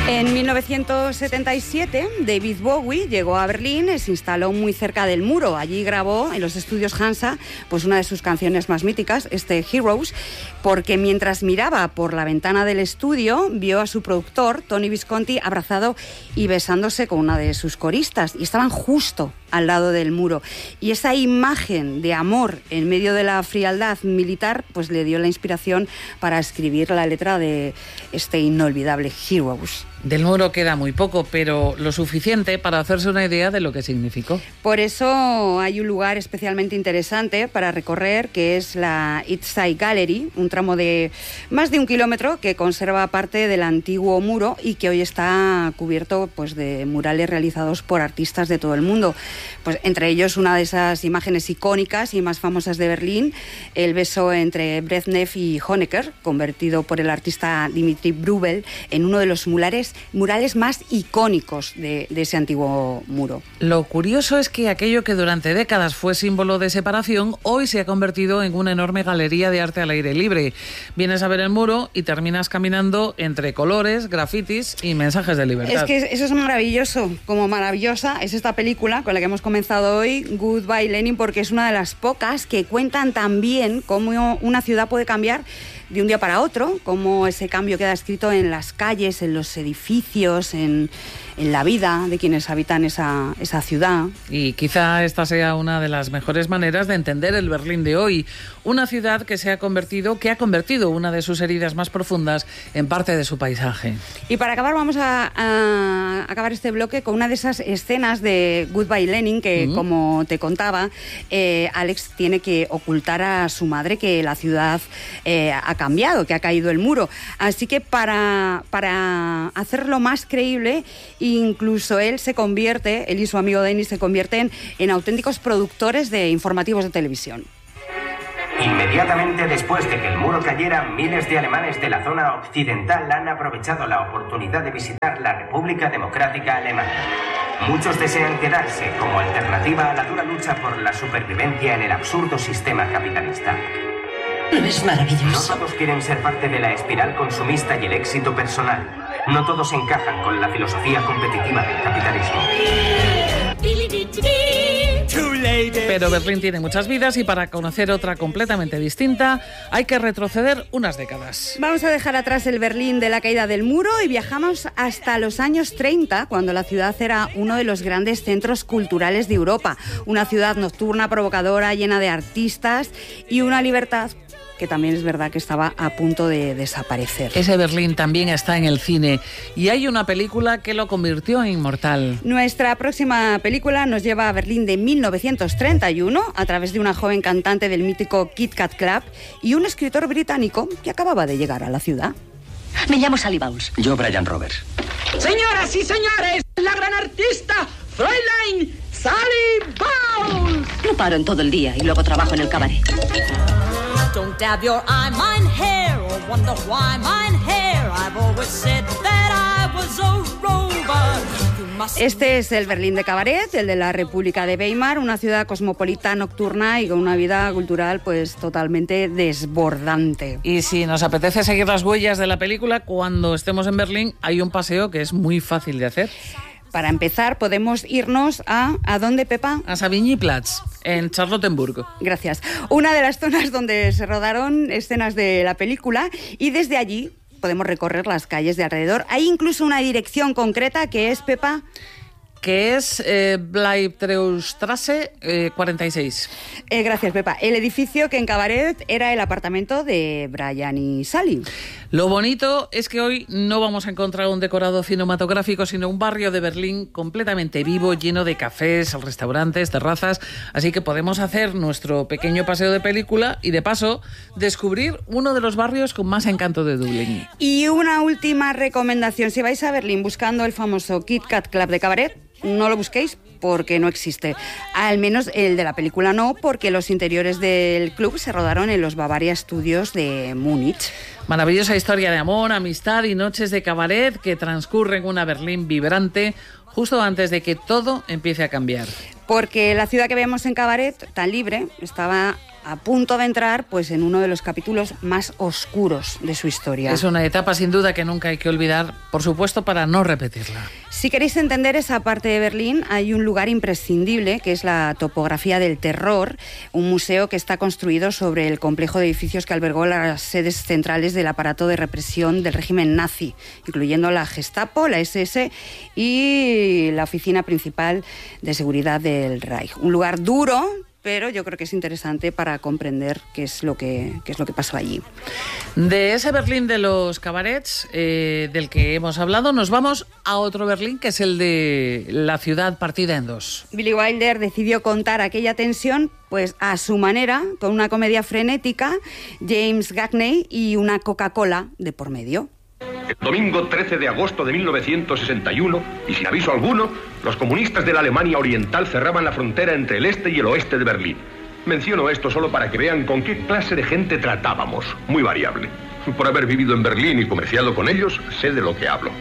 En 1977, David Bowie llegó a Berlín y se instaló muy cerca del muro. Allí grabó en los estudios Hansa pues una de sus canciones más míticas, Heroes, porque mientras miraba por la ventana del estudio, vio a su productor, Tony Visconti, abrazado y besándose con una de sus coristas. Y estaban justo al lado del muro. Y esa imagen de amor en medio de la frialdad militar, pues le dio la inspiración para escribir la letra de este inolvidable Heroes. Del muro queda muy poco, pero lo suficiente para hacerse una idea de lo que significó. Por eso hay un lugar especialmente interesante para recorrer, que es la East Side Gallery, un tramo de más de 1 kilómetro que conserva parte del antiguo muro y que hoy está cubierto pues, de murales realizados por artistas de todo el mundo. Pues, entre ellos, una de esas imágenes icónicas y más famosas de Berlín, el beso entre Brezhnev y Honecker, convertido por el artista Dimitri Brügel en uno de los murales más icónicos de ese antiguo muro. Lo curioso es que aquello que durante décadas fue símbolo de separación, hoy se ha convertido en una enorme galería de arte al aire libre. Vienes a ver el muro y terminas caminando entre colores, grafitis y mensajes de libertad. Es que eso es maravilloso. Como maravillosa es esta película con la que hemos comenzado hoy, Goodbye Lenin, porque es una de las pocas que cuentan también cómo una ciudad puede cambiar de un día para otro, cómo ese cambio queda escrito en las calles, en los edificios, en la vida de quienes habitan esa ciudad. Y quizá esta sea una de las mejores maneras de entender el Berlín de hoy. Una ciudad que ha convertido una de sus heridas más profundas en parte de su paisaje. Y para acabar, vamos a acabar este bloque con una de esas escenas de Goodbye Lenin que, como te contaba, Alex tiene que ocultar a su madre que la ciudad ha cambiado, que ha caído el muro. Así que para hacerlo más creíble, incluso él y su amigo Denis se convierten en auténticos productores de informativos de televisión. Inmediatamente después de que el muro cayera, miles de alemanes de la zona occidental han aprovechado la oportunidad de visitar la República Democrática Alemana. Muchos desean quedarse como alternativa a la dura lucha por la supervivencia en el absurdo sistema capitalista. ¿No es maravilloso? No todos quieren ser parte de la espiral consumista y el éxito personal. No todos encajan con la filosofía competitiva del capitalismo. Pero Berlín tiene muchas vidas y para conocer otra completamente distinta hay que retroceder unas décadas. Vamos a dejar atrás el Berlín de la caída del muro y viajamos hasta los años 30, cuando la ciudad era uno de los grandes centros culturales de Europa. Una ciudad nocturna, provocadora, llena de artistas y una libertad que también es verdad que estaba a punto de desaparecer. Ese Berlín también está en el cine y hay una película que lo convirtió en inmortal. Nuestra próxima película nos lleva a Berlín de 1931 a través de una joven cantante del mítico Kit Kat Club y un escritor británico que acababa de llegar a la ciudad. Me llamo Sally Bowles. Yo, Brian Roberts. Señoras y señores, la gran artista Fräulein Sally Bowles. No paro en todo el día y luego trabajo en el cabaret. Don't dab your eye, mine hair, or wonder why mine hair. I've always said that I was a rover. Este es el Berlín de Cabaret, el de la República de Weimar, una ciudad cosmopolita, nocturna y con una vida cultural pues totalmente desbordante. Y si nos apetece seguir las huellas de la película, cuando estemos en Berlín hay un paseo que es muy fácil de hacer. Para empezar, podemos irnos ¿a dónde, Pepa? A Savigny-Platz, en Charlottenburg. Gracias. Una de las zonas donde se rodaron escenas de la película y desde allí podemos recorrer las calles de alrededor. Hay incluso una dirección concreta que es, Pepa, que es Bleibtreustrasse 46. Gracias, Pepa. El edificio que en Cabaret era el apartamento de Brian y Sally. Lo bonito es que hoy no vamos a encontrar un decorado cinematográfico, sino un barrio de Berlín completamente vivo, lleno de cafés, restaurantes, terrazas. Así que podemos hacer nuestro pequeño paseo de película y, de paso, descubrir uno de los barrios con más encanto de Dublín. Y una última recomendación. Si vais a Berlín buscando el famoso Kit Kat Club de Cabaret, no lo busquéis porque no existe. Al menos el de la película no, porque los interiores del club se rodaron en los Bavaria Studios de Múnich. Maravillosa historia de amor, amistad y noches de cabaret que transcurren en una Berlín vibrante justo antes de que todo empiece a cambiar. Porque la ciudad que vemos en Cabaret, tan libre, estaba a punto de entrar pues en uno de los capítulos más oscuros de su historia. Es una etapa sin duda que nunca hay que olvidar, por supuesto, para no repetirla. Si queréis entender esa parte de Berlín, hay un lugar imprescindible, que es la Topografía del Terror, un museo que está construido sobre el complejo de edificios que albergó las sedes centrales del aparato de represión del régimen nazi, incluyendo la Gestapo, la SS y la oficina principal de seguridad del Reich. Un lugar duro, pero yo creo que es interesante para comprender qué es lo que pasó allí. De ese Berlín de los cabarets del que hemos hablado, nos vamos a otro Berlín, que es el de la ciudad partida en dos. Billy Wilder decidió contar aquella tensión pues a su manera, con una comedia frenética, James Gagney y una Coca-Cola de por medio. El domingo 13 de agosto de 1961, y sin aviso alguno, los comunistas de la Alemania Oriental cerraban la frontera entre el este y el oeste de Berlín. Menciono esto solo para que vean con qué clase de gente tratábamos, muy variable. Por haber vivido en Berlín y comerciado con ellos, sé de lo que hablo.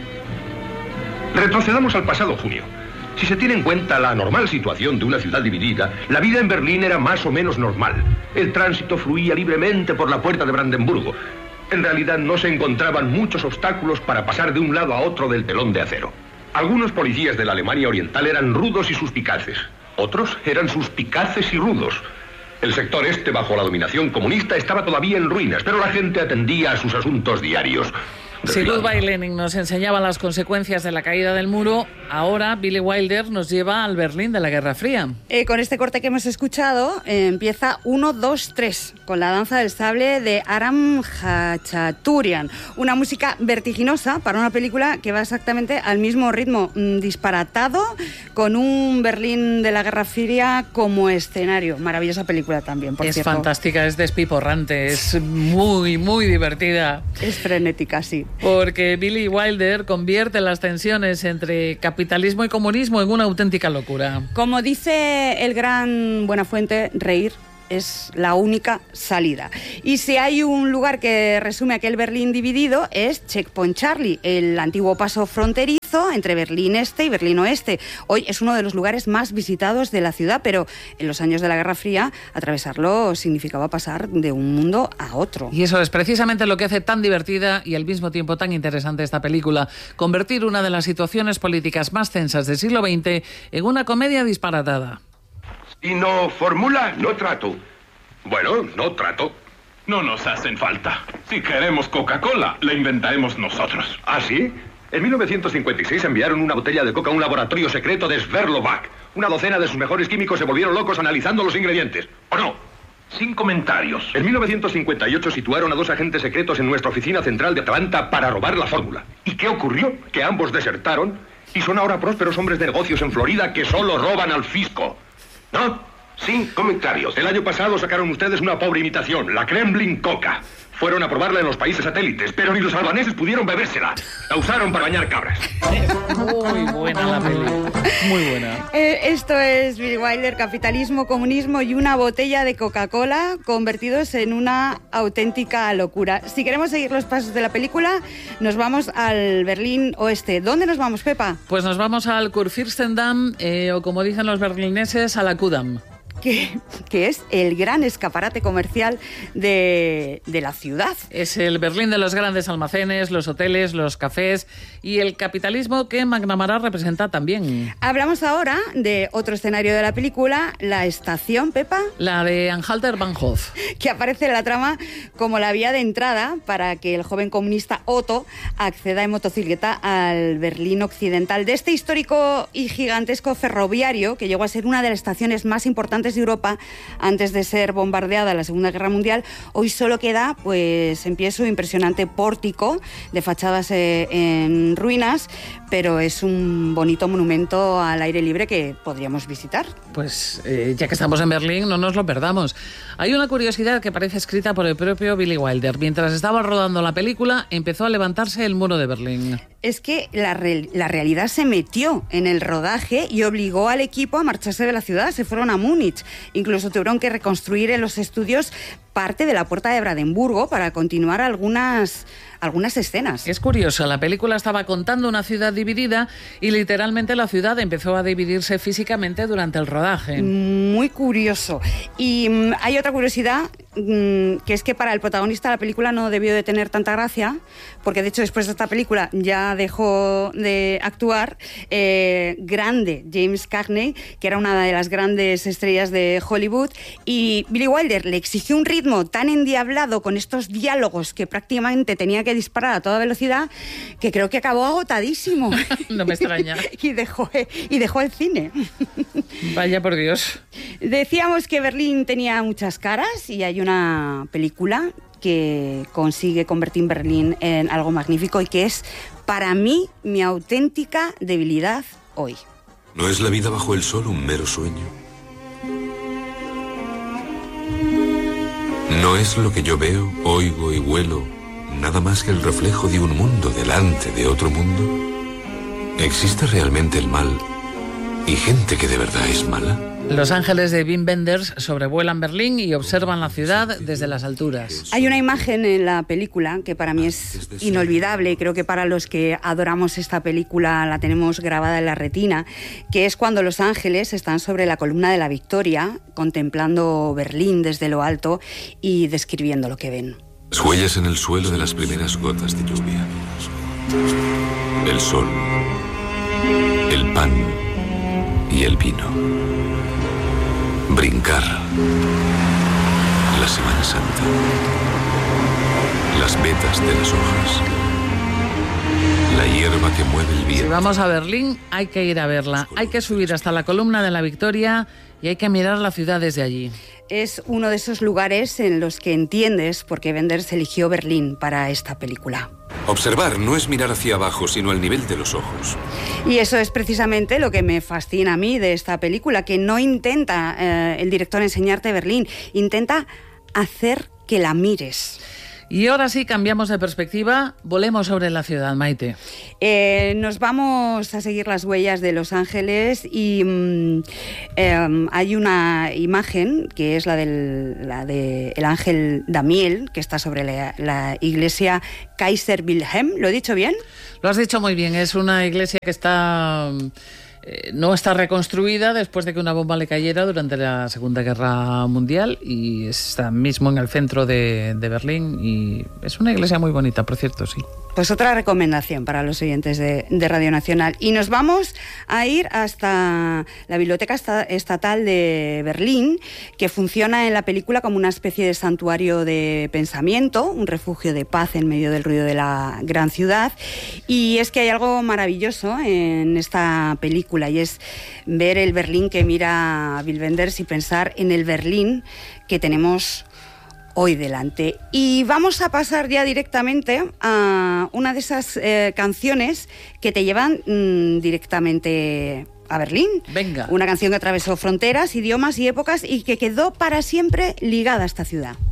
Retrocedamos al pasado junio. Si se tiene en cuenta la normal situación de una ciudad dividida, la vida en Berlín era más o menos normal. El tránsito fluía libremente por la puerta de Brandenburgo. En realidad no se encontraban muchos obstáculos para pasar de un lado a otro del telón de acero. Algunos policías de la Alemania Oriental eran rudos y suspicaces. Otros eran suspicaces y rudos. El sector este, bajo la dominación comunista, estaba todavía en ruinas, pero la gente atendía a sus asuntos diarios. Si Goodbye Lenin nos enseñaba las consecuencias de la caída del muro, ahora Billy Wilder nos lleva al Berlín de la Guerra Fría. Con este corte que hemos escuchado, empieza 1, 2, 3, con la danza del sable de Aram Khachaturian. Una música vertiginosa para una película que va exactamente al mismo ritmo, disparatado, con un Berlín de la Guerra Fría como escenario. Maravillosa película también, por cierto. Es fantástica, es despiporrante, es muy, muy divertida. Es frenética, sí. Porque Billy Wilder convierte las tensiones entre capitalismo y comunismo en una auténtica locura. Como dice el gran Buenafuente, reír es la única salida. Y si hay un lugar que resume aquel Berlín dividido, es Checkpoint Charlie, el antiguo paso fronterizo entre Berlín Este y Berlín Oeste. Hoy es uno de los lugares más visitados de la ciudad, pero en los años de la Guerra Fría atravesarlo significaba pasar de un mundo a otro. Y eso es precisamente lo que hace tan divertida y al mismo tiempo tan interesante esta película, convertir una de las situaciones políticas más tensas del siglo XX en una comedia disparatada. ¿Y no formula? No trato. Bueno, no trato. No nos hacen falta. Si queremos Coca-Cola, la inventaremos nosotros. ¿Ah, sí? En 1956 enviaron una botella de coca a un laboratorio secreto de Sverdlovsk. Una docena de sus mejores químicos se volvieron locos analizando los ingredientes. ¿O no? Sin comentarios. En 1958 situaron a 2 agentes secretos en nuestra oficina central de Atlanta para robar la fórmula. ¿Y qué ocurrió? Que ambos desertaron y son ahora prósperos hombres de negocios en Florida que solo roban al fisco. ¿No? Sin comentarios. El año pasado sacaron ustedes una pobre imitación, la Kremlin Coca. Fueron a probarla en los países satélites, pero ni los albaneses pudieron bebérsela. La usaron para bañar cabras. Muy buena la peli. Muy buena. Esto es Billy Wilder, capitalismo, comunismo y una botella de Coca-Cola convertidos en una auténtica locura. Si queremos seguir los pasos de la película, nos vamos al Berlín Oeste. ¿Dónde nos vamos, Pepa? Pues nos vamos al Kurfürstendamm, o como dicen los berlineses, a la Kudamm. Que es el gran escaparate comercial de la ciudad. Es el Berlín de los grandes almacenes, los hoteles, los cafés y el capitalismo que McNamara representa también. Hablamos ahora de otro escenario de la película, la estación, Pepa. La de Anhalter-Bahnhof. Que aparece en la trama como la vía de entrada para que el joven comunista Otto acceda en motocicleta al Berlín occidental de este histórico y gigantesco ferroviario que llegó a ser una de las estaciones más importantes de Europa antes de ser bombardeada la Segunda Guerra Mundial. Hoy solo queda pues en pie su impresionante pórtico de fachadas en ruinas, pero es un bonito monumento al aire libre que podríamos visitar. Pues ya que estamos en Berlín, no nos lo perdamos. Hay una curiosidad que parece escrita por el propio Billy Wilder. Mientras estaba rodando la película, empezó a levantarse el muro de Berlín. Es que la realidad se metió en el rodaje y obligó al equipo a marcharse de la ciudad. Se fueron a Múnich. Incluso tuvieron que reconstruir en los estudios parte de la Puerta de Brandenburgo para continuar algunas escenas. Es curioso, la película estaba contando una ciudad dividida y literalmente la ciudad empezó a dividirse físicamente durante el rodaje. Muy curioso. Y hay otra curiosidad, que es que para el protagonista la película no debió de tener tanta gracia, porque de hecho después de esta película ya dejó de actuar. Grande James Cagney, que era una de las grandes estrellas de Hollywood, y Billy Wilder le exigió un ritmo tan endiablado con estos diálogos que prácticamente tenía que disparar a toda velocidad, que creo que acabó agotadísimo. No me extraña. y dejó el cine. Vaya por Dios. Decíamos que Berlín tenía muchas caras y hay una película que consigue convertir Berlín en algo magnífico y que es, para mí, mi auténtica debilidad hoy. ¿No es la vida bajo el sol un mero sueño? ¿No es lo que yo veo, oigo y huelo nada más que el reflejo de un mundo delante de otro mundo? ¿Existe realmente el mal y gente que de verdad es mala? Los ángeles de Wim Wenders sobrevuelan Berlín y observan la ciudad desde las alturas. Hay una imagen en la película que para mí es inolvidable, y creo que para los que adoramos esta película la tenemos grabada en la retina, que es cuando los ángeles están sobre la columna de la Victoria, contemplando Berlín desde lo alto y describiendo lo que ven. Las huellas en el suelo de las primeras gotas de lluvia. El sol, el pan y el vino. Brincar. La Semana Santa. Las vetas de las hojas. La hierba que mueve el viento. Si vamos a Berlín, hay que ir a verla. Hay que subir hasta la columna de la Victoria y hay que mirar la ciudad desde allí. Es uno de esos lugares en los que entiendes por qué Wenders eligió Berlín para esta película. Observar no es mirar hacia abajo, sino al nivel de los ojos. Y eso es precisamente lo que me fascina a mí de esta película, que no intenta el director enseñarte Berlín, intenta hacer que la mires. Y ahora sí, cambiamos de perspectiva, volemos sobre la ciudad, Maite. Nos vamos a seguir las huellas de Los Ángeles y hay una imagen que es la de el ángel Damiel, que está sobre la iglesia Kaiser Wilhelm. ¿Lo he dicho bien? Lo has dicho muy bien, es una iglesia que está... no está reconstruida después de que una bomba le cayera durante la Segunda Guerra Mundial y está mismo en el centro de Berlín y es una iglesia muy bonita, por cierto, sí. Pues otra recomendación para los oyentes de Radio Nacional. Y nos vamos a ir hasta la Biblioteca Estatal de Berlín, que funciona en la película como una especie de santuario de pensamiento, un refugio de paz en medio del ruido de la gran ciudad. Y es que hay algo maravilloso en esta película y es ver el Berlín que mira Wim Wenders y pensar en el Berlín que tenemos hoy delante. Y vamos a pasar ya directamente a una de esas canciones que te llevan directamente a Berlín. Venga. Una canción que atravesó fronteras, idiomas y épocas y que quedó para siempre ligada a esta ciudad.